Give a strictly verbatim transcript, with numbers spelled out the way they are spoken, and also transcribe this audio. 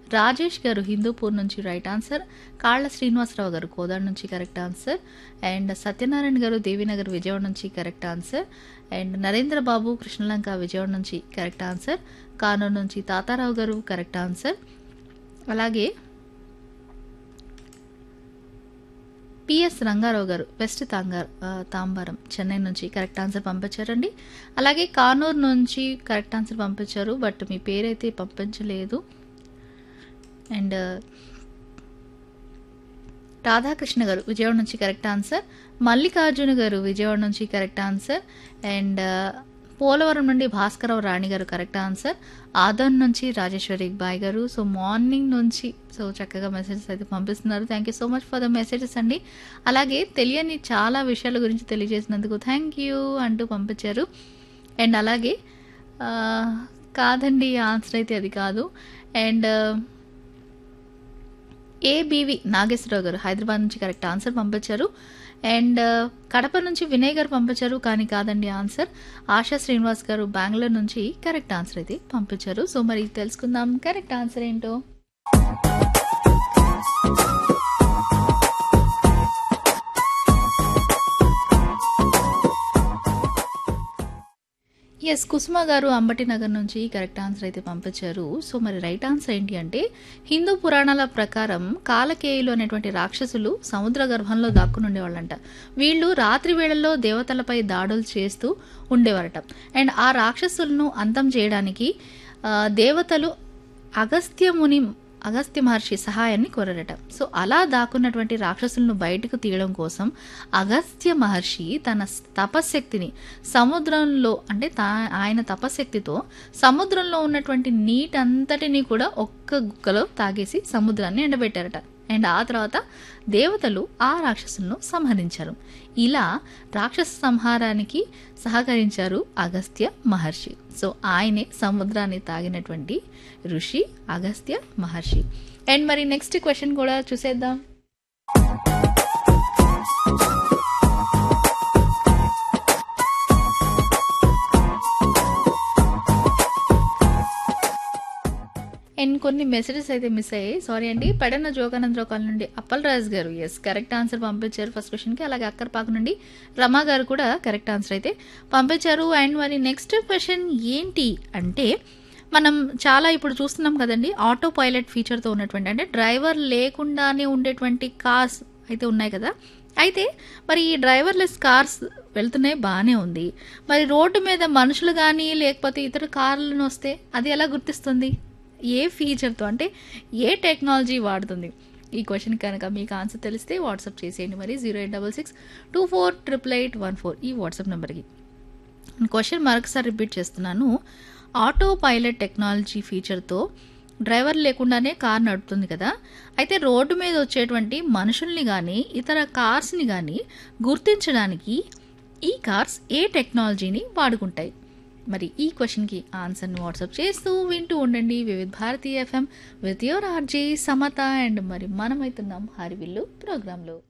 రాజేష్ గారు హిందూపూర్ నుంచి right answer. కాళ్ళ శ్రీనివాసరావు గారు కోదాడ నుంచి కరెక్ట్ ఆన్సర్. అండ్ సత్యనారాయణ గారు దేవీనగర్ విజయవాడ నుంచి కరెక్ట్ ఆన్సర్. అండ్ నరేంద్ర బాబు కృష్ణలంక విజయవాడ నుంచి కరెక్ట్ ఆన్సర్. కానూరు నుంచి తాతారావు గారు కరెక్ట్ ఆన్సర్. అలాగే పిఎస్ రంగారావు గారు వెస్ట్ తాంగార్ ఆ, తాంబారం చెన్నై నుంచి కరెక్ట్ ఆన్సర్ పంపించారండి. అలాగే కానూరు నుంచి కరెక్ట్ ఆన్సర్ పంపించారు, బట్ మీ పేరైతే పంపించలేదు. అండ్ రాధాకృష్ణ గారు విజయవాడ నుంచి కరెక్ట్ ఆన్సర్. మల్లికార్జున గారు విజయవాడ నుంచి కరెక్ట్ ఆన్సర్. అండ్ పోలవరం నుండి భాస్కరరావు రాణి గారు కరెక్ట్ ఆన్సర్. ఆదన్ నుంచి రాజేశ్వరి బాయ్ గారు. సో మార్నింగ్ నుంచి సో చక్కగా మెసేజెస్ అయితే పంపిస్తున్నారు. Thank you so much for the messages అండి. అలాగే తెలియని చాలా విషయాల గురించి తెలియజేసినందుకు థ్యాంక్ యూ అంటూ పంపించారు. అండ్ అలాగే ఆ, కాదండి ఆన్సర్ అయితే అది కాదు. అండ్ ఏబీవి నాగేశ్వరరావు గారు హైదరాబాద్ నుంచి కరెక్ట్ ఆన్సర్ పంపించారు. అండ్ కడప నుంచి వినయ్ గారు పంపించారు, కానీ కాదండి ఆన్సర్. ఆశా శ్రీనివాస్ గారు బెంగళూరు నుంచి కరెక్ట్ ఆన్సర్ అయితే పంపించారు. సో మరి తెలుసుకుందాం కరెక్ట్ ఆన్సర్ ఏంటో. ఎస్ కుసుమ గారు అంబటి నగర్ నుంచి కరెక్ట్ ఆన్సర్ అయితే పంపించారు. సో మరి రైట్ ఆన్సర్ ఏంటి అంటే హిందూ పురాణాల ప్రకారం కాలకేయులు అనేటువంటి రాక్షసులు సముద్ర గర్భంలో దాక్కుని ఉండేవాళ్ళంట. వీళ్ళు రాత్రి వేళల్లో దేవతలపై దాడులు చేస్తూ ఉండేవారట. అండ్ ఆ రాక్షసులను అంతం చేయడానికి ఆ, దేవతలు అగస్త్య ముని అగస్త్య మహర్షి సహాయాన్ని కోరారట. సో అలా దాక్కున్నటువంటి రాక్షసులను బయటకు తీయడం కోసం అగస్త్య మహర్షి తన తపశక్తిని సముద్రంలో అంటే తా ఆయన తపశక్తితో సముద్రంలో ఉన్నటువంటి నీటంతటిని కూడా ఒక్క గుక్కలో తాగేసి సముద్రాన్ని ఎండబెట్టారట. అండ్ ఆ తర్వాత దేవతలు ఆ రాక్షసులను సంహరించారు. ఇలా రాక్షస సంహారానికి సహకరించారు అగస్త్య మహర్షి. సో ఆయనే సముద్రాన్ని తాగినటువంటి ఋషి అగస్త్య మహర్షి. అండ్ మరి నెక్స్ట్ క్వశ్చన్ కూడా చూసేద్దాం. అండ్ కొన్ని మెసేజెస్ అయితే మిస్ అయ్యాయి, సారీ అండి. పెడన్న జోగానందరావు కాలనీ నుండి అప్పల్ రాజ్ గారు ఎస్ కరెక్ట్ ఆన్సర్ పంపించారు ఫస్ట్ క్వశ్చన్కి. అలాగే అక్కర్పాకు నుండి రమా గారు కూడా కరెక్ట్ ఆన్సర్ అయితే పంపించారు. అండ్ మరి నెక్స్ట్ క్వశ్చన్ ఏంటి అంటే మనం చాలా ఇప్పుడు చూస్తున్నాం కదండి ఆటో పైలట్ ఫీచర్తో ఉన్నటువంటి అంటే డ్రైవర్ లేకుండానే ఉండేటువంటి కార్స్ అయితే ఉన్నాయి కదా. అయితే మరి ఈ డ్రైవర్లెస్ కార్స్ వెళ్తున్నాయి బాగానే ఉంది, మరి రోడ్డు మీద మనుషులు కానీ లేకపోతే ఇతర కార్లను వస్తే అది ఎలా గుర్తిస్తుంది? ఏ ఫీచర్తో అంటే ఏ టెక్నాలజీ వాడుతుంది? ఈ క్వశ్చన్ కనుక మీకు ఆన్సర్ తెలిస్తే వాట్సాప్ చేసేయండి మరి zero eight double six two four triple eight one four ఈ వాట్సాప్ నెంబర్కి. క్వశ్చన్ మరొకసారి రిపీట్ చేస్తున్నాను. ఆటో పైలట్ టెక్నాలజీ ఫీచర్తో డ్రైవర్ లేకుండానే కార్ నడుపుతుంది కదా, అయితే రోడ్డు మీద వచ్చేటువంటి మనుషుల్ని కానీ ఇతర కార్స్ని కానీ గుర్తించడానికి ఈ కార్స్ ఏ టెక్నాలజీని వాడుకుంటాయి? మరి ఈ క్వశ్చన్కి ఆన్సర్ని వాట్సాప్ చేస్తూ వింటూ ఉండండి వివిధ Bharati FM with your RJ Samata. And మరి మనమైతున్నాం హరివిల్లు ప్రోగ్రాంలో.